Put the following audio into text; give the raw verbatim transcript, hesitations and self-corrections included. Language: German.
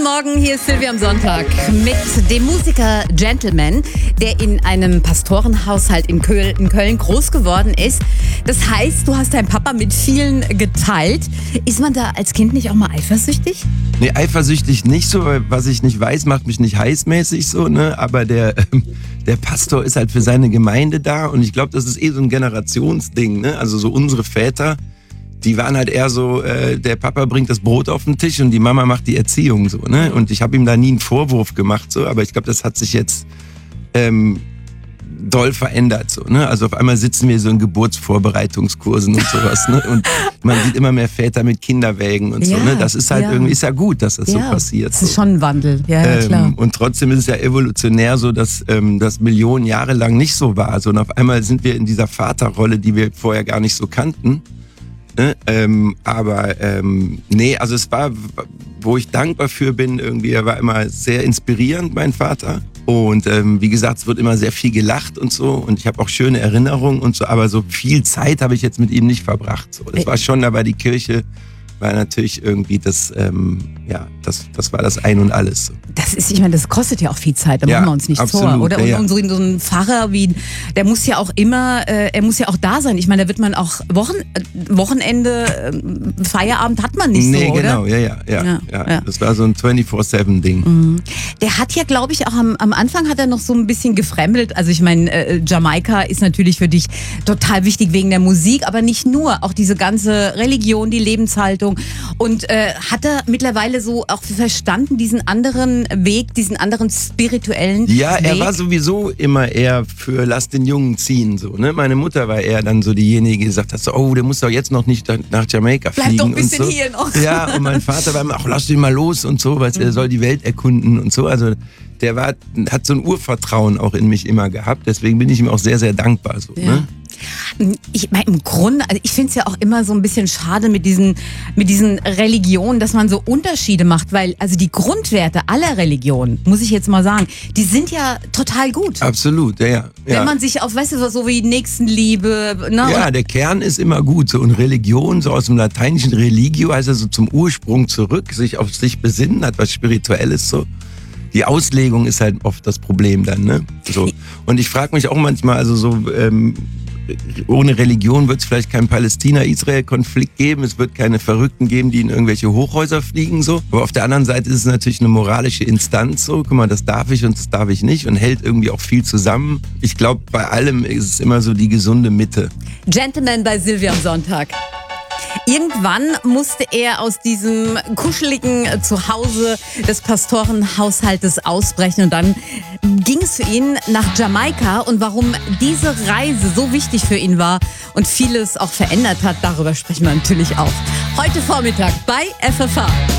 Morgen, hier ist Silvia am Sonntag mit dem Musiker Gentleman, der in einem Pastorenhaushalt in Köln, in Köln groß geworden ist. Das heißt, du hast deinen Papa mit vielen geteilt. Ist man da als Kind nicht auch mal eifersüchtig? Nee, eifersüchtig nicht so, weil was ich nicht weiß, macht mich nicht heißmäßig so, ne? Aber der, ähm, der Pastor ist halt für seine Gemeinde da und ich glaube, das ist eh so ein Generationsding, ne? Also so unsere Väter, die waren halt eher so, äh, der Papa bringt das Brot auf den Tisch und die Mama macht die Erziehung so, ne? Und ich habe ihm da nie einen Vorwurf gemacht so, aber ich glaube, das hat sich jetzt ähm, doll verändert so, ne? Also auf einmal sitzen wir so in Geburtsvorbereitungskursen und sowas, ne? Und man sieht immer mehr Väter mit Kinderwägen und so, ja, ne? Das ist halt ja. irgendwie, ist ja gut, dass das ja, so passiert. Das ist so. schon ein Wandel, ja, ja klar. Ähm, und trotzdem ist es ja evolutionär so, dass ähm, das Millionen Jahre lang nicht so war. So, und auf einmal sind wir in dieser Vaterrolle, die wir vorher gar nicht so kannten. Ne? Ähm, aber ähm, nee, also es war, wo ich dankbar für bin, irgendwie, er war immer sehr inspirierend, mein Vater. Und ähm, wie gesagt, es wird immer sehr viel gelacht und so. Und ich habe auch schöne Erinnerungen und so. Aber so viel Zeit habe ich jetzt mit ihm nicht verbracht. So. Das war schon, aber die Kirche war natürlich irgendwie das, ähm, ja, das, das war das Ein und Alles. So. Das ist, ich meine, das kostet ja auch viel Zeit, da Ja, machen wir uns nichts absolut, vor, oder? ja, Und, ja. und so, so ein Pfarrer wie, der muss ja auch immer, äh, er muss ja auch da sein. Ich meine, da wird man auch Wochen, äh, Wochenende, äh, Feierabend hat man nicht nee, so, genau, oder? ja, ja, ja, Ja, ja, ja. Das war so ein vierundzwanzig sieben Ding. Mhm. Der hat ja, glaube ich, auch am, am Anfang hat er noch so ein bisschen gefremdelt. Also ich meine, äh, Jamaika ist natürlich für dich total wichtig wegen der Musik, aber nicht nur, auch diese ganze Religion, die Lebenshaltung. Und äh, hat er mittlerweile so auch verstanden, diesen anderen Weg, diesen anderen spirituellen Ja, Weg? er war sowieso immer eher für lass den Jungen ziehen, so, ne? Meine Mutter war eher dann so diejenige, die gesagt hat, so, oh, der muss doch jetzt noch nicht nach Jamaika Bleib fliegen doch ein bisschen und so. hier noch. Ja, und mein Vater war immer, ach, lass den mal los und so, weil er soll die Welt erkunden und so. Also der war, hat so ein Urvertrauen auch in mich immer gehabt, deswegen bin ich ihm auch sehr, sehr dankbar, so, Ja. ne? Ich meine, im Grunde, also ich finde es ja auch immer so ein bisschen schade mit diesen, mit diesen Religionen, dass man so Unterschiede macht, weil also die Grundwerte aller Religionen, muss ich jetzt mal sagen, die sind ja total gut. Absolut, ja, ja. Wenn ja. man sich auf, weißt du, so wie Nächstenliebe, ne? Ja, der Kern ist immer gut. So, und Religion, so aus dem lateinischen Religio, heißt also zum Ursprung zurück, sich auf sich besinnen, hat was Spirituelles so. Die Auslegung ist halt oft das Problem dann, ne? So. Und ich frage mich auch manchmal, also so, ähm, ohne Religion wird es vielleicht keinen Palästina-Israel-Konflikt geben. Es wird keine Verrückten geben, die in irgendwelche Hochhäuser fliegen. So. Aber auf der anderen Seite ist es natürlich eine moralische Instanz. So. Guck mal, das darf ich und das darf ich nicht. Und hält irgendwie auch viel zusammen. Ich glaube, bei allem ist es immer so die gesunde Mitte. Gentleman bei Silvia am Sonntag. Irgendwann musste er aus diesem kuscheligen Zuhause des Pastorenhaushaltes ausbrechen und dann ging es für ihn nach Jamaika. Und warum diese Reise so wichtig für ihn war und vieles auch verändert hat, darüber sprechen wir natürlich auch. Heute Vormittag bei F F H.